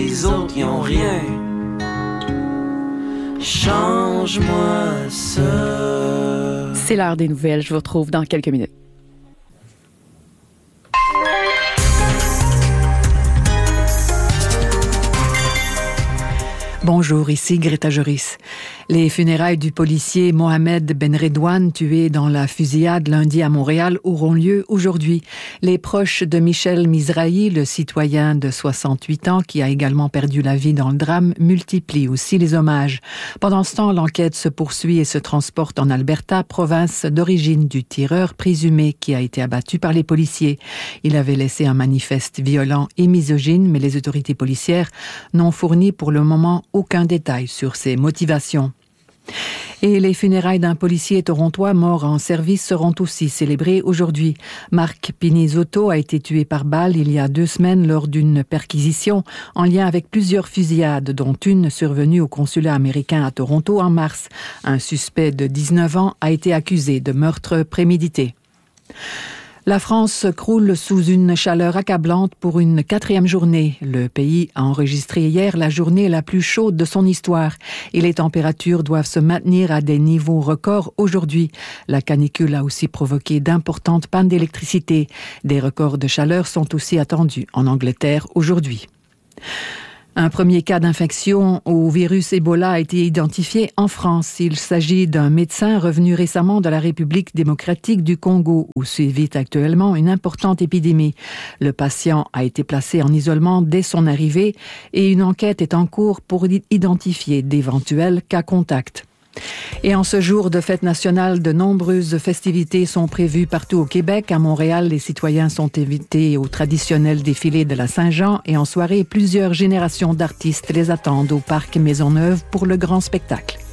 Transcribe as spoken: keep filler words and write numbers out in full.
les autres y ont rien. Change-moi ça. C'est l'heure des nouvelles. Je vous retrouve dans quelques minutes. Bonjour, ici Greta Joris. Les funérailles du policier Mohamed Benredouane, tué dans la fusillade lundi à Montréal, auront lieu aujourd'hui. Les proches de Michel Mizrahi, le citoyen de soixante-huit ans qui a également perdu la vie dans le drame, multiplient aussi les hommages. Pendant ce temps, l'enquête se poursuit et se transporte en Alberta, province d'origine du tireur présumé qui a été abattu par les policiers. Il avait laissé un manifeste violent et misogyne, mais les autorités policières n'ont fourni pour le moment aucun détail sur ses motivations. Et les funérailles d'un policier torontois mort en service seront aussi célébrées aujourd'hui. Marc Pinizotto a été tué par balle il y a deux semaines lors d'une perquisition en lien avec plusieurs fusillades, dont une survenue au consulat américain à Toronto en mars. Un suspect de dix-neuf ans a été accusé de meurtre prémédité. La France croule sous une chaleur accablante pour une quatrième journée. Le pays a enregistré hier la journée la plus chaude de son histoire et les températures doivent se maintenir à des niveaux records aujourd'hui. La canicule a aussi provoqué d'importantes pannes d'électricité. Des records de chaleur sont aussi attendus en Angleterre aujourd'hui. Un premier cas d'infection au virus Ebola a été identifié en France. Il s'agit d'un médecin revenu récemment de la République démocratique du Congo, où sévit actuellement une importante épidémie. Le patient a été placé en isolement dès son arrivée et une enquête est en cours pour identifier d'éventuels cas contacts. Et en ce jour de fête nationale, de nombreuses festivités sont prévues partout au Québec. À Montréal, les citoyens sont invités au traditionnel défilé de la Saint-Jean et en soirée, plusieurs générations d'artistes les attendent au parc Maisonneuve pour le grand spectacle.